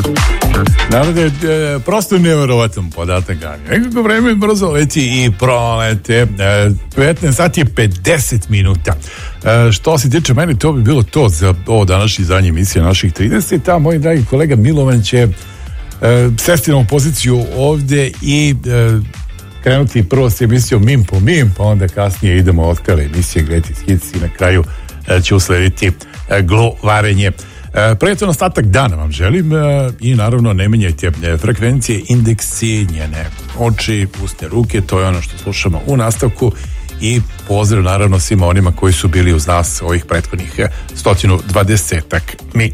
Narode, prosto nevjerovatan podatak. Nekako vreme brzo leti i prolete. 15 sati i 50 minuta. Što se tiče mene, to bi bilo to za ovo današnji zadnji emisija naših 30. A moj dragi kolega Milovan će sesti na poziciju ovdje i krenuti prvo s emisijom Mim po Mim, pa onda kasnije idemo od kale emisije Greatest Hits i na kraju će uslediti glovarenje. Prijetan ostatak dana vam želim i naravno ne menjajte frekvencije, indeksi, njene oči, usne ruke, to je ono što slušamo u nastavku i pozdrav naravno svima onima koji su bili uz nas ovih prethodnih 120-ak minuta.